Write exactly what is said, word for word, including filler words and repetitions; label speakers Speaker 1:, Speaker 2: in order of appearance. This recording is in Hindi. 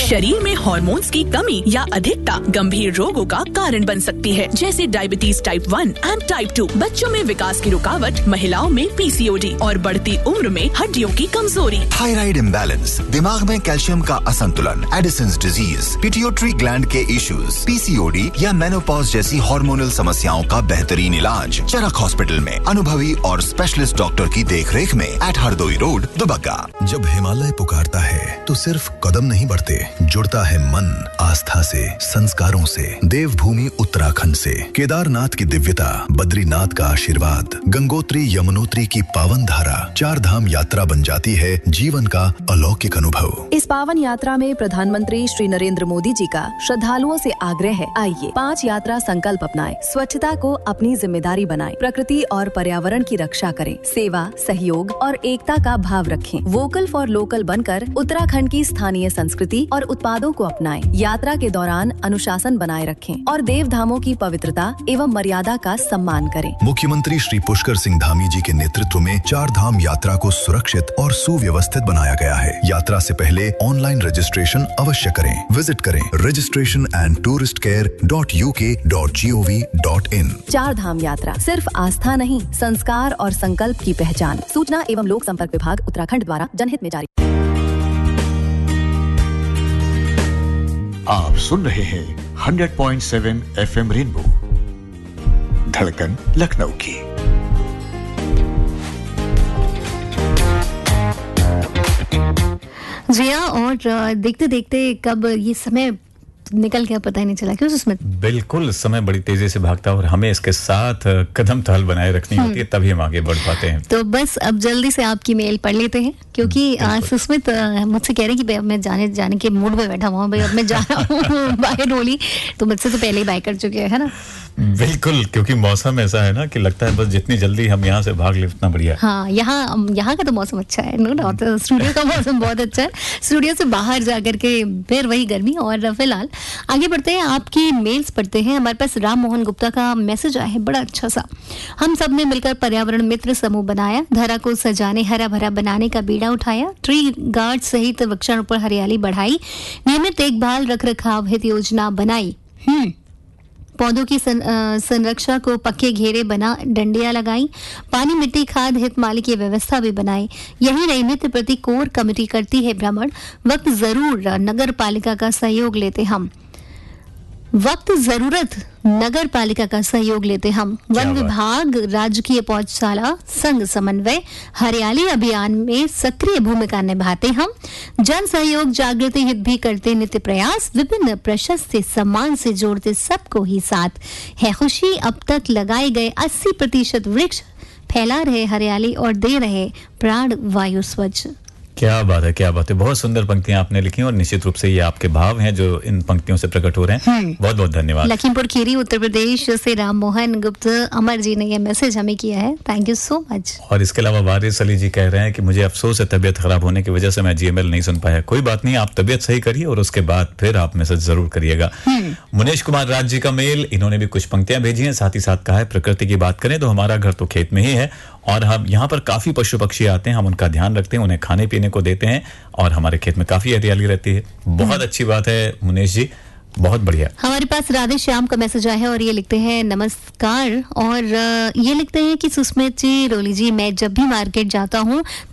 Speaker 1: शरीर में हॉर्मोन्स की कमी या अधिकता गंभीर रोगों का कारण बन सकती है, जैसे diabetes type one and type two, बच्चों में विकास की रुकावट, महिलाओं में पीसीओडी और बढ़ती उम्र में हड्डियों की कमजोरी।
Speaker 2: थायराइड इम्बैलेंस, दिमाग में कैल्शियम का असंतुलन, एडिसन्स डिजीज, पिट्यूटरी ग्लैंड के इश्यूज, पीसीओडी या मेनोपॉज जैसी हार्मोनल समस्याओं का बेहतरीन इलाज चरक हॉस्पिटल में अनुभवी और स्पेशलिस्ट डॉक्टर की देखरेख में एट हरदोई रोड, दुबग्गा।
Speaker 3: जब हिमालय पुकारता है तो सिर्फ कदम नहीं बढ़ते, जुड़ता है मन आस्था से, संस्कारों से। देवभूमि उत्तराखंड से केदारनाथ की दिव्यता, बद्रीनाथ का आशीर्वाद, गंगोत्री यमुनोत्री की पावन धारा, चार धाम यात्रा बन जाती है जीवन का अलौकिक अनुभव।
Speaker 4: इस पावन यात्रा में प्रधानमंत्री श्री नरेंद्र मोदी जी का श्रद्धालुओं से आग्रह है, आइए पांच यात्रा संकल्प अपनाएं, स्वच्छता को अपनी जिम्मेदारी बनाएं, प्रकृति और पर्यावरण की रक्षा करें, सेवा, सहयोग और एकता का भाव रखें, वोकल फॉर लोकल बनकर उत्तराखंड की स्थानीय संस्कृति और उत्पादों को अपनाएं, यात्रा के दौरान अनुशासन बनाए रखें और देव धामों की पवित्रता एवं मर्यादा का सम्मान करें।
Speaker 3: मुख्यमंत्री श्री पुष्कर सिंह धामी जी के नेतृत्व में चार धाम यात्रा को सुरक्षित और सुव्यवस्थित बनाया गया है। यात्रा से पहले ऑनलाइन रजिस्ट्रेशन अवश्य करें। विजिट करें registration and tourist care dot U के dot G O V dot in.
Speaker 4: चार धाम यात्रा सिर्फ आस्था नहीं, संस्कार और संकल्प की पहचान। सूचना एवं लोक संपर्क विभाग उत्तराखंड द्वारा जनहित में जारी।
Speaker 5: आप सुन रहे हैं hundred point seven FM rainbow, धड़कन लखनऊ की।
Speaker 6: जी हाँ, और देखते देखते कब ये समय निकल गया पता ही नहीं चला। क्यों सुस्मित?
Speaker 7: बिल्कुल, समय बड़ी तेजी से भागता है और हमें इसके साथ कदम ताल बनाए रखनी होती है, तभी हम आगे बढ़ पाते हैं।
Speaker 6: तो बस अब जल्दी से आपकी मेल पढ़ लेते हैं, क्योंकि सुस्मित मुझसे कह रहे हैं कि अब मैं जाने जाने के मूड में बैठा हुआ, भाई अब मैं जा रहा हूँ बाहर होली, तो मुझसे तो पहले ही बाय कर चुके हैं ना।
Speaker 7: बिल्कुल, क्योंकि मौसम ऐसा है ना कि लगता है बस जितनी जल्दी हम यहाँ से भाग ले उतना बढ़िया।
Speaker 6: हाँ, यहाँ यहाँ का तो मौसम अच्छा है, नो डाउट। स्टूडियो का मौसम बहुत अच्छा है, स्टूडियो से बाहर जाकर के फिर वही गर्मी। और फिलहाल आगे बढ़ते हैं, आपकी मेल्स पढ़ते हैं। हमारे पास राम मोहन गुप्ता का मैसेज आया है, बड़ा अच्छा सा। हम सब ने मिलकर पर्यावरण मित्र समूह बनाया, धरा को सजाने, हरा भरा बनाने का बीड़ा उठाया, ट्री गार्ड सहित वृक्षारोपण, हरियाली बढ़ाई, नियमित देखभाल रख रखाव हित योजना बनाई, हम्म पौधों की सं, आ, संरक्षा को पक्के घेरे बना डंडियां लगाई, पानी मिट्टी खाद हित माली की व्यवस्था भी बनाई। यही नैमित्य प्रति कोर कमेटी करती है भ्रमण, वक्त जरूर नगर पालिका का सहयोग लेते हम वक्त जरूरत नगर पालिका का सहयोग लेते हम वन विभाग, राजकीय पौधशाला संघ समन्वय, हरियाली अभियान में सक्रिय भूमिका निभाते हम, जन सहयोग जागृति हित भी करते नित्य प्रयास, विभिन्न प्रशस्ति सम्मान से जोड़ते सबको ही साथ है खुशी। अब तक लगाए गए अस्सी प्रतिशत वृक्ष फैला रहे हरियाली और दे रहे प्राण वायु स्वच्छ।
Speaker 7: क्या बात है, क्या बात है। बहुत सुंदर पंक्तियां आपने लिखी और निश्चित रूप से ये आपके भाव हैं जो इन पंक्तियों से प्रकट हो रहे हैं। बहुत बहुत धन्यवाद।
Speaker 6: लखीमपुर खीरी उत्तर प्रदेश से राम मोहन गुप्त अमर जी ने ये मैसेज हमें किया है, थैंक यू सो मच।
Speaker 7: और इसके अलावा वारिस अली जी कह रहे हैं कि मुझे अफसोस है तबियत खराब होने की वजह से मैं जीएमएल नहीं सुन पाया। कोई बात नहीं, आप तबियत सही करिए और उसके बाद फिर आप मैसेज जरूर करिएगा। मुनेश कुमार राज जी का मेल, इन्होंने भी कुछ पंक्तियां भेजी हैं, साथ ही साथ कहा है प्रकृति की बात करें तो हमारा घर तो खेत में ही है और हम यहाँ पर काफी पशु पक्षी आते हैं, हम उनका ध्यान रखते हैं, उन्हें खाने पीने को देते हैं और हमारे खेत में काफी हरियाली रहती है। बहुत अच्छी बात है मुनेश जी, बहुत बढ़िया।
Speaker 6: हमारे पास राधे श्याम का मैसेज आया है और ये लिखते हैं नमस्कार, और ये लिखते हैं कि सुस्मित जी, रोली जी, मैं जब भी मार्केट जाता हूँ